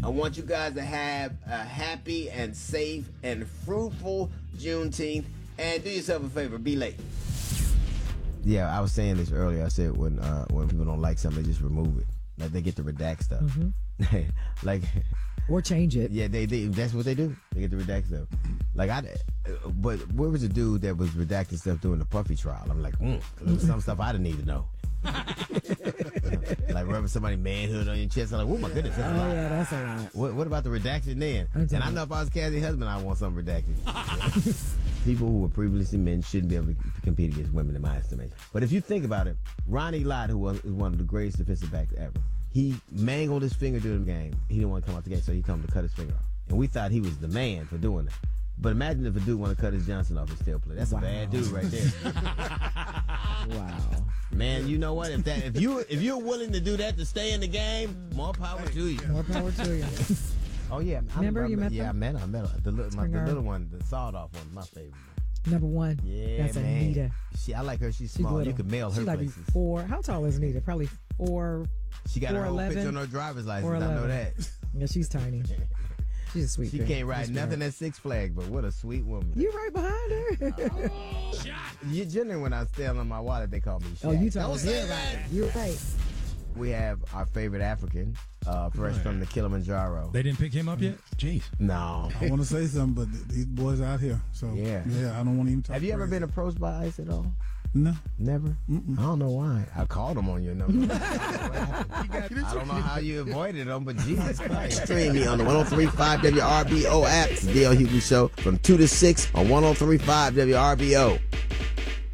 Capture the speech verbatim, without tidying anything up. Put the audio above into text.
want you guys to have a happy and safe and fruitful Juneteenth. And do yourself a favor, be late. Yeah, I was saying this earlier. I said when uh, when people don't like something, they just remove it. Like they get to redact stuff. Mm-hmm. like or change it. Yeah, they, they that's what they do. They get to redact stuff. Like I, but where was the dude that was redacting stuff during the Puffy trial? I'm like, mm, some stuff I didn't need to know. Like rubbing somebody's manhood on your chest. I'm like, oh my goodness. That's oh a lot. yeah, that's a lot. What, what about the redaction then? And I know if I was Cassie's husband, I want something redacted. People who were previously men shouldn't be able to compete against women, in my estimation. But if you think about it, Ronnie Lott, who was one of the greatest defensive backs ever, he mangled his finger during the game. He didn't want to come out the game, so he told him to cut his finger off. And we thought he was the man for doing that. But imagine if a dude want to cut his Johnson off and still play. That's wow. a bad dude right there. Wow. Man, you know what? If that if you if you're willing to do that to stay in the game, more power to you. More power to you. Oh yeah, I remember you met Yeah, them? I met her. I met her. The, little, my, the little one, the sawed off one, my favorite. Number one. Yeah, that's man. Anita. She, I like her. She's She's small. little. You can mail her She's places. Like four. How tall is Anita? Probably four. She got four, her whole eleven, picture on her driver's license. I know that. Yeah, she's tiny. She's a sweet She girl. can't ride She's nothing smart. at Six Flags, but what a sweet woman. You right behind her. Oh. You generally, when I stand on my wallet, they call me Shaq. Oh, you talking Don't about right. You're right. We have our favorite African, uh, fresh right. from the Kilimanjaro. They didn't pick him up yet? Jeez. No. I want to say something, but these boys out here. So yeah, yeah, I don't want to even talk. Have you ever crazy. been approached by ICE at all? No. Never? Mm-mm. I don't know why. I called them on your number. I don't know how you avoided them, but Jesus Christ. Stream me on the one oh three point five W R B O app. It's the D L Hughley Show from two to six on one oh three point five W R B O.